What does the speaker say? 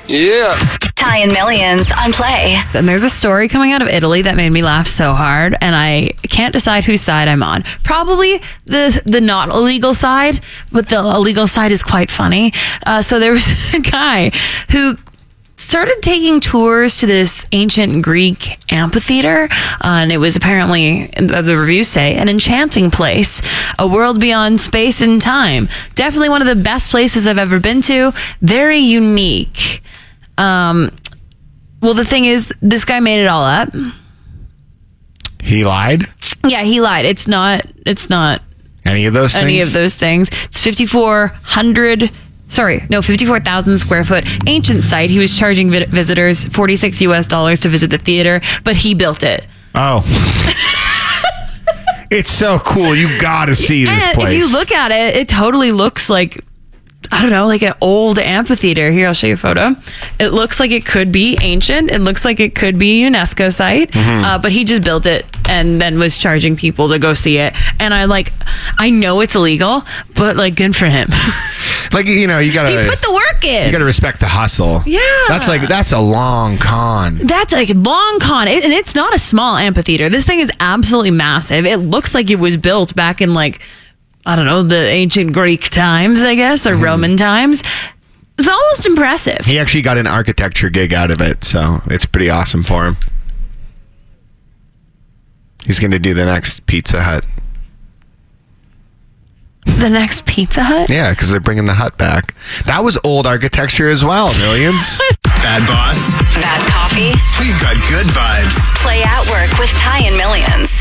Yeah. Ty and Millions on Play. And there's a story coming out of Italy that made me laugh so hard, and I can't decide whose side I'm on. Probably the not illegal side, but the illegal side is quite funny. So there was a guy who started taking tours to this ancient Greek amphitheater, and it was apparently, the reviews say, an enchanting place, a world beyond space and time. Definitely one of the best places I've ever been to. Very unique. Well, the thing is, this guy made it all up. He lied? Yeah, he lied. It's not Any of those things. It's 54,000 square foot ancient site. He was charging visitors $46 US to visit the theater, but he built it. Oh. It's so cool. You gotta see this place. If you look at it, it totally looks like, I don't know, like an old amphitheater. Here, I'll show you a photo. It looks like it could be ancient. It looks like it could be a UNESCO site. But he just built it and then was charging people to go see it. And I know it's illegal, but good for him. You gotta... He put the work in. You gotta respect the hustle. Yeah. That's a long con. That's a long con. And it's not a small amphitheater. This thing is absolutely massive. It looks like it was built back in I don't know, the ancient Greek times, I guess, or Roman times. It's almost impressive. He actually got an architecture gig out of it, so it's pretty awesome for him. He's going to do the next Pizza Hut. The next Pizza Hut? Yeah, because they're bringing the hut back. That was old architecture as well, Millions. Bad boss? Bad coffee? We've got good vibes. Play at work with Ty and Millions.